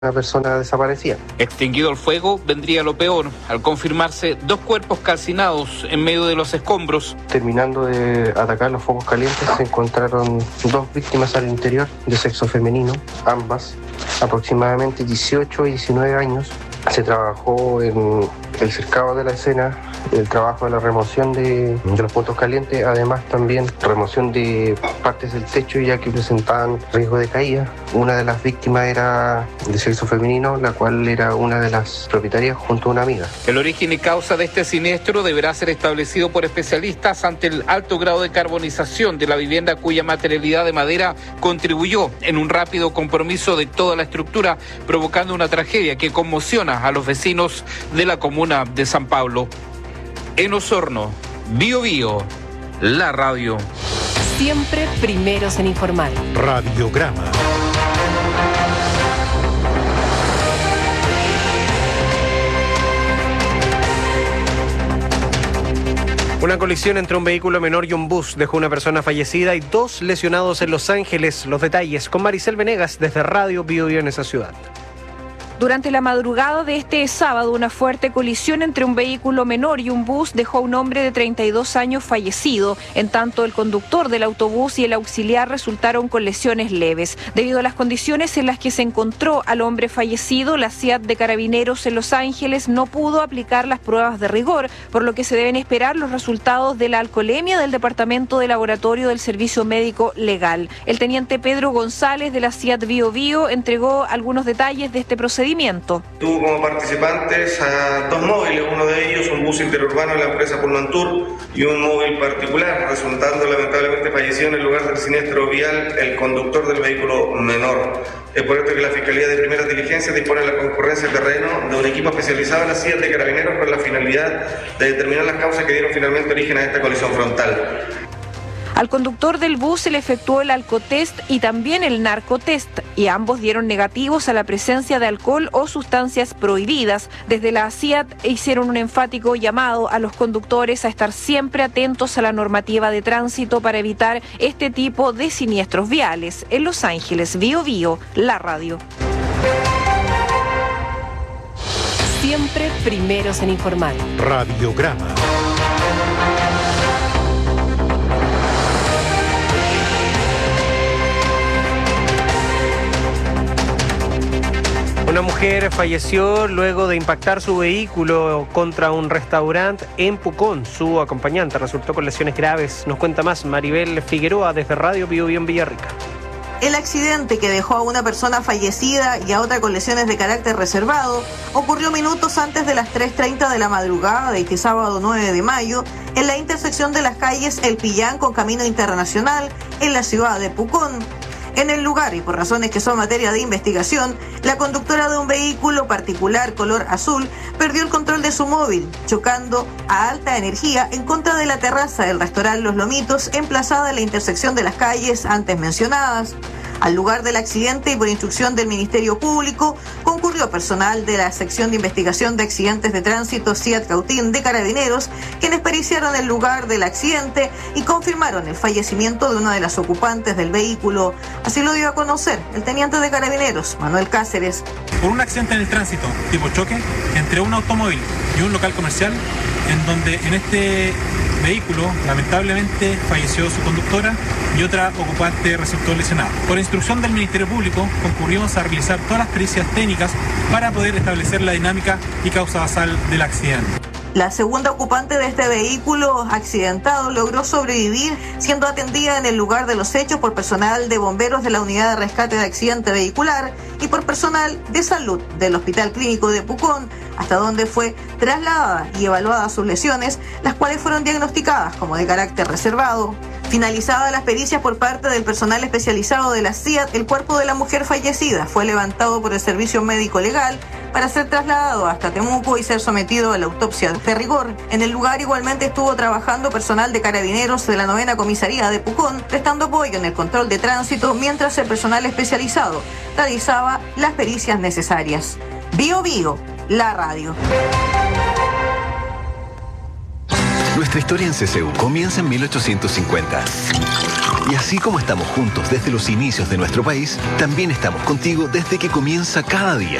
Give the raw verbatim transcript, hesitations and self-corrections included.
una persona desaparecida. Extinguido el fuego, vendría lo peor, al confirmarse dos cuerpos calcinados en medio de los escombros. Terminando de atacar los focos calientes, se encontraron dos víctimas al interior de sexo femenino, ambas aproximadamente dieciocho y diecinueve años. Se trabajó en el cercado de la escena, el trabajo de la remoción de, de los puntos calientes, además también remoción de partes del techo ya que presentaban riesgo de caída. Una de las víctimas era de sexo femenino, la cual era una de las propietarias junto a una amiga. El origen y causa de este siniestro deberá ser establecido por especialistas ante el alto grado de carbonización de la vivienda cuya materialidad de madera contribuyó en un rápido compromiso de toda la estructura, provocando una tragedia que conmociona a los vecinos de la comuna de San Pablo. En Osorno, Bío Bío, la radio. Siempre primeros en informar. Radiograma. Una colisión entre un vehículo menor y un bus dejó una persona fallecida y dos lesionados en Los Ángeles. Los detalles con Maricel Venegas desde Radio Bío Bío en esa ciudad. Durante la madrugada de este sábado, una fuerte colisión entre un vehículo menor y un bus dejó a un hombre de treinta y dos años fallecido. En tanto, el conductor del autobús y el auxiliar resultaron con lesiones leves. Debido a las condiciones en las que se encontró al hombre fallecido, la C I A T de Carabineros en Los Ángeles no pudo aplicar las pruebas de rigor, por lo que se deben esperar los resultados de la alcoholemia del Departamento de Laboratorio del Servicio Médico Legal. El teniente Pedro González de la C I A T Bío Bío entregó algunos detalles de este procedimiento. Tuvo como participantes a dos móviles, uno de ellos un bus interurbano de la empresa Pullman Tour y un móvil particular, resultando lamentablemente fallecido en el lugar del siniestro vial el conductor del vehículo menor. Es por esto que la Fiscalía de Primeras Diligencias dispone de la concurrencia de terreno de un equipo especializado en la C I A T de Carabineros con la finalidad de determinar las causas que dieron finalmente origen a esta colisión frontal. Al conductor del bus se le efectuó el alcotest y también el narcotest, y ambos dieron negativos a la presencia de alcohol o sustancias prohibidas. Desde la C I A T hicieron un enfático llamado a los conductores a estar siempre atentos a la normativa de tránsito para evitar este tipo de siniestros viales. En Los Ángeles, Bío Bío, la radio. Siempre primeros en informar. Radiograma. Una mujer falleció luego de impactar su vehículo contra un restaurante en Pucón. Su acompañante resultó con lesiones graves. Nos cuenta más Maribel Figueroa desde Radio Bío Bío en Villarrica. El accidente que dejó a una persona fallecida y a otra con lesiones de carácter reservado ocurrió minutos antes de las tres treinta de la madrugada de este sábado nueve de mayo en la intersección de las calles El Pillán con Camino Internacional en la ciudad de Pucón. En el lugar, y por razones que son materia de investigación, la conductora de un vehículo particular color azul perdió el control de su móvil, chocando a alta energía en contra de la terraza del restaurante Los Lomitos, emplazada en la intersección de las calles antes mencionadas. Al lugar del accidente y por instrucción del Ministerio Público, concurrió personal de la Sección de Investigación de Accidentes de Tránsito C I A T Cautín de Carabineros, quienes periciaron el lugar del accidente y confirmaron el fallecimiento de una de las ocupantes del vehículo. Así lo dio a conocer el teniente de Carabineros, Manuel Cáceres. Por un accidente en el tránsito, tipo choque, entre un automóvil y un local comercial, en donde en este vehículo lamentablemente falleció su conductora y otra ocupante resultó lesionada. Por instrucción del Ministerio Público concurrimos a realizar todas las pericias técnicas para poder establecer la dinámica y causa basal del accidente. La segunda ocupante de este vehículo accidentado logró sobrevivir siendo atendida en el lugar de los hechos por personal de bomberos de la Unidad de Rescate de Accidente Vehicular y por personal de salud del Hospital Clínico de Pucón, hasta donde fue trasladada y evaluada sus lesiones, las cuales fueron diagnosticadas como de carácter reservado. Finalizadas las pericias por parte del personal especializado de la C I A T, el cuerpo de la mujer fallecida fue levantado por el Servicio Médico Legal para ser trasladado hasta Temuco y ser sometido a la autopsia de rigor. En el lugar igualmente estuvo trabajando personal de Carabineros de la novena Comisaría de Pucón, prestando apoyo en el control de tránsito, mientras el personal especializado realizaba las pericias necesarias. Bío Bío, la radio. Nuestra historia en C C U comienza en mil ochocientos cincuenta. Y así como estamos juntos desde los inicios de nuestro país, también estamos contigo desde que comienza cada día.